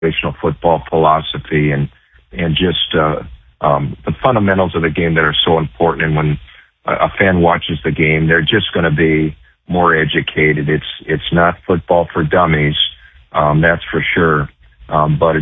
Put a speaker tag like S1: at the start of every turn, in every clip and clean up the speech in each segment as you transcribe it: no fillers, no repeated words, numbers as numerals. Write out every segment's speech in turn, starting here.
S1: situational football philosophy and just the fundamentals of the game that are so important. And when a fan watches the game, they're just going to be more educated. It's not football for dummies, that's for sure. But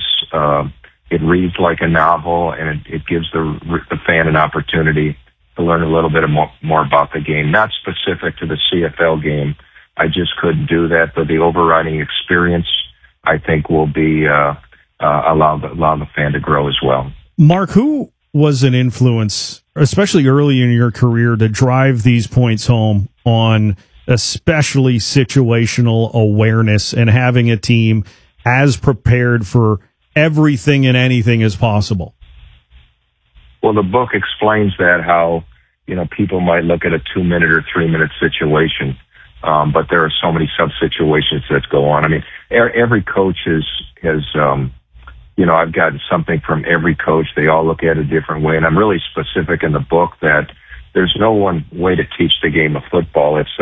S1: it reads like a novel, and it gives the fan an opportunity to learn a little bit more about the game. Not specific to the CFL game. I just couldn't do that, but the overriding experience, I think, will be allow the fan to grow as well.
S2: Mark, who was an influence, especially early in your career, to drive these points home on especially situational awareness and having a team as prepared for everything and anything as possible?
S1: Well, the book explains that, how, people might look at a 2-minute or 3-minute situation, but there are so many sub-situations that go on. I mean, every coach has I've gotten something from every coach. They all look at it a different way, and I'm really specific in the book that there's no one way to teach the game of football. It's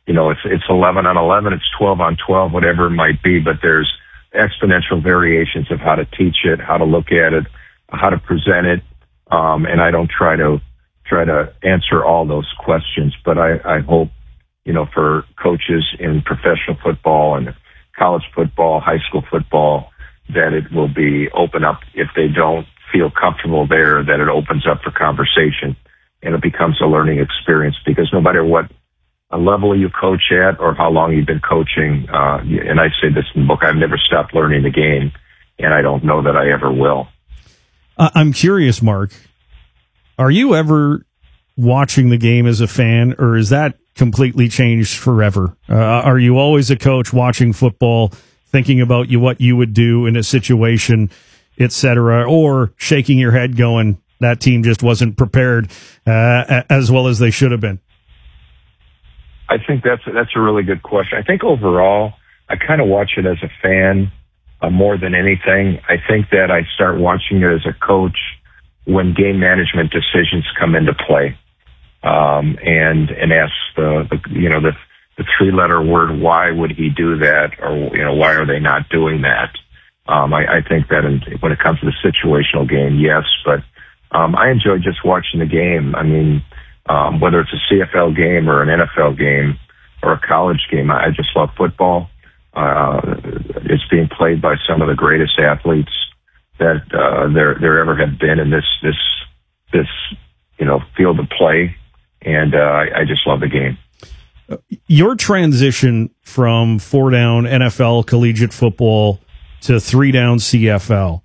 S1: 11 on 11, it's 12 on 12, whatever it might be, but there's exponential variations of how to teach it, how to look at it, how to present it. And I don't try to answer all those questions, but I hope, for coaches in professional football and college football, high school football, that it will be open up. If they don't feel comfortable there, that it opens up for conversation and it becomes a learning experience, because no matter what a level you coach at or how long you've been coaching, and I say this in the book, I've never stopped learning the game, and I don't know that I ever will.
S2: I'm curious, Mark, are you ever watching the game as a fan, or is that completely changed forever? Are you always a coach watching football, thinking about what you would do in a situation, etc., or shaking your head going, that team just wasn't prepared as well as they should have been?
S1: I think that's a really good question. I think overall, I kind of watch it as a fan more than anything. I think that I start watching it as a coach when game management decisions come into play, and ask the 3-letter word, why would he do that, or why are they not doing that? I think that when it comes to the situational game, yes, but I enjoy just watching the game. I mean, whether it's a CFL game or an NFL game or a college game, I just love football. It's being played by some of the greatest athletes that there ever have been in this field of play, and I just love the game.
S2: Your transition from 4-down NFL collegiate football to 3-down CFL,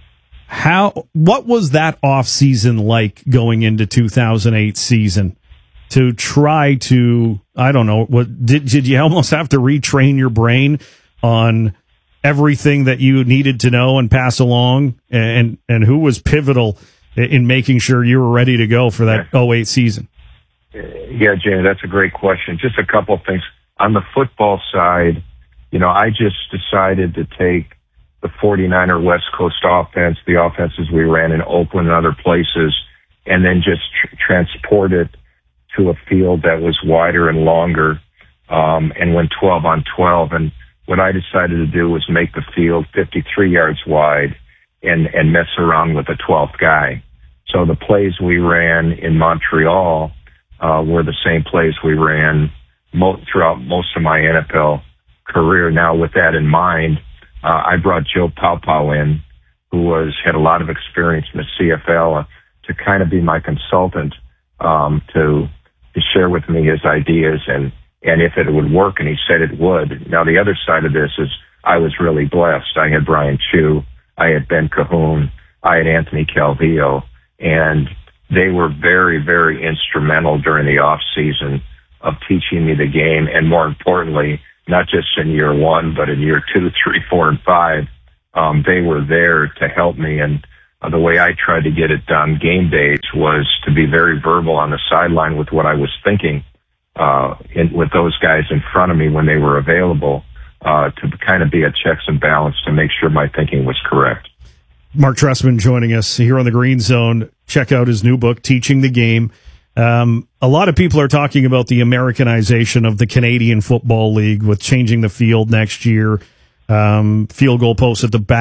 S2: what was that off season like going into 2008 season to try to, I don't know, did you almost have to retrain your brain on everything that you needed to know and pass along, and who was pivotal in making sure you were ready to go for that 08 season?
S1: Yeah, Jamie, that's a great question. Just a couple of things. On the football side, I just decided to take the 49er West Coast offense, the offenses we ran in Oakland and other places, and then just transport it to a field that was wider and longer, and went 12 on 12. And what I decided to do was make the field 53 yards wide and mess around with the 12th guy. So the plays we ran in Montreal were the same plays we ran throughout most of my NFL career. Now, with that in mind, I brought Joe Paopao in, who had a lot of experience in the CFL, to kind of be my consultant, to share with me his ideas and if it would work, and he said it would. Now, the other side of this is I was really blessed. I had Brian Chew, I had Ben Cahoon, I had Anthony Calvillo, and they were very, very instrumental during the off season of teaching me the game, and more importantly, not just in year 1, but in year 2, 3, 4, and 5, they were there to help me. And the way I tried to get it done game days was to be very verbal on the sideline with what I was thinking, with those guys in front of me when they were available, to kind of be a checks and balance to make sure my thinking was correct.
S2: Mark Trestman joining us here on the Green Zone. Check out his new book, Teaching the Game. A lot of people are talking about the Americanization of the Canadian Football League with changing the field next year. field goal post at the back